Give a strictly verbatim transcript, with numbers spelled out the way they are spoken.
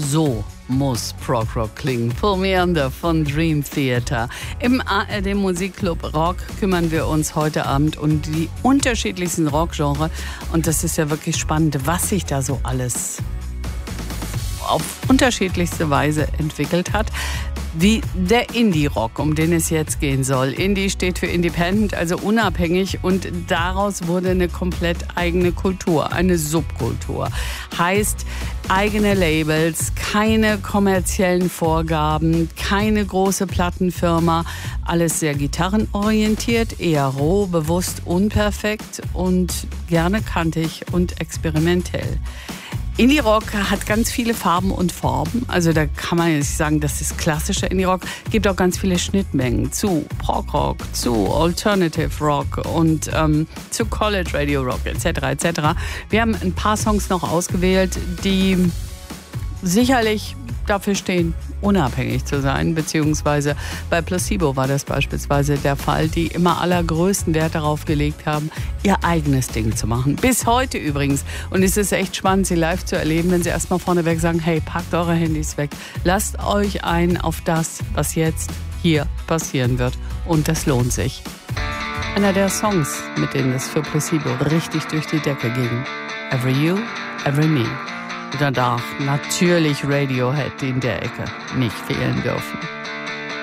So muss Prog Rock klingen. Paul Meander von Dream Theater. Im A R D Musikclub Rock kümmern wir uns heute Abend um die unterschiedlichsten Rockgenre. Und das ist ja wirklich spannend, was sich da so alles auf unterschiedlichste Weise entwickelt hat. Wie der Indie-Rock, um den es jetzt gehen soll. Indie steht für Independent, also unabhängig, und daraus wurde eine komplett eigene Kultur, eine Subkultur. Heißt, eigene Labels, keine kommerziellen Vorgaben, keine große Plattenfirma, alles sehr gitarrenorientiert, eher roh, bewusst, unperfekt und gerne kantig und experimentell. Indie-Rock hat ganz viele Farben und Formen. Also da kann man jetzt sagen, das ist klassischer Indie-Rock. Gibt auch ganz viele Schnittmengen zu Prog-Rock, zu Alternative Rock und ähm, zu College Radio Rock et cetera et cetera. Wir haben ein paar Songs noch ausgewählt, die sicherlich dafür stehen, unabhängig zu sein, beziehungsweise bei Placebo war das beispielsweise der Fall, die immer allergrößten Wert darauf gelegt haben, ihr eigenes Ding zu machen. Bis heute übrigens. Und es ist echt spannend, sie live zu erleben, wenn sie erstmal vorneweg sagen, hey, packt eure Handys weg, lasst euch ein auf das, was jetzt hier passieren wird. Und das lohnt sich. Einer der Songs, mit denen es für Placebo richtig durch die Decke ging. Every You, Every Me. Danach natürlich Radiohead, die in der Ecke nicht fehlen dürfen.